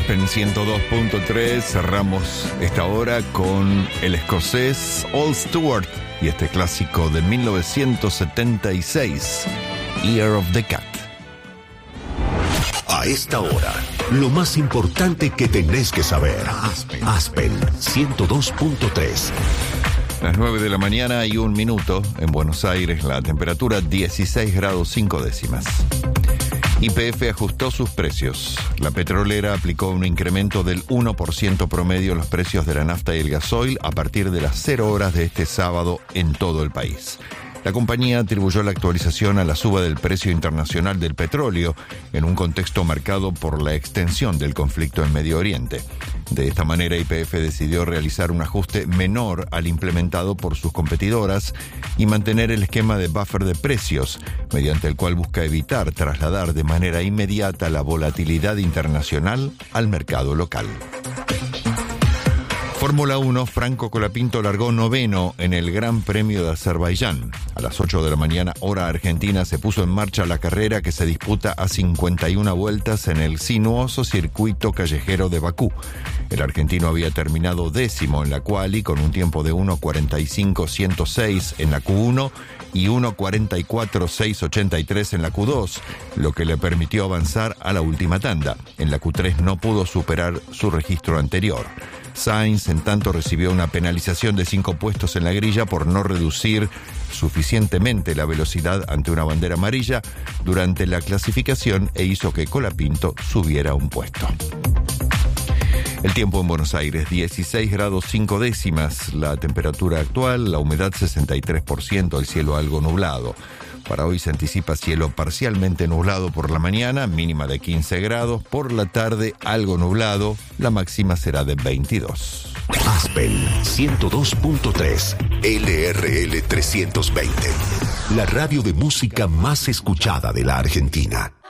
Aspen 102.3, cerramos esta hora con el escocés Al Stewart y este clásico de 1976, Year of the Cat. A esta hora, lo más importante que tenés que saber. Aspen 102.3. Las 9 de la mañana y 1 minuto en Buenos Aires, la temperatura 16 grados 5 décimas. YPF ajustó sus precios. La petrolera aplicó un incremento del 1% promedio en los precios de la nafta y el gasoil a partir de las 0 horas de este sábado en todo el país. La compañía atribuyó la actualización a la suba del precio internacional del petróleo en un contexto marcado por la extensión del conflicto en Medio Oriente. De esta manera, YPF decidió realizar un ajuste menor al implementado por sus competidoras y mantener el esquema de buffer de precios, mediante el cual busca evitar trasladar de manera inmediata la volatilidad internacional al mercado local. Fórmula 1, Franco Colapinto largó noveno en el Gran Premio de Azerbaiyán. A las 8 de la mañana, hora argentina, se puso en marcha la carrera que se disputa a 51 vueltas en el sinuoso circuito callejero de Bakú. El argentino había terminado décimo en la quali con un tiempo de 1:45.106 en la Q1 y 1:44.683 en la Q2, lo que le permitió avanzar a la última tanda. En la Q3 no pudo superar su registro anterior. Sainz, en tanto, recibió una penalización de 5 puestos en la grilla por no reducir suficientemente la velocidad ante una bandera amarilla durante la clasificación e hizo que Colapinto subiera un puesto. El tiempo en Buenos Aires, 16 grados 5 décimas, la temperatura actual, la humedad 63%, el cielo algo nublado. Para hoy se anticipa cielo parcialmente nublado por la mañana, mínima de 15 grados, por la tarde algo nublado, la máxima será de 22. Aspen 102.3, LRL 320, la radio de música más escuchada de la Argentina.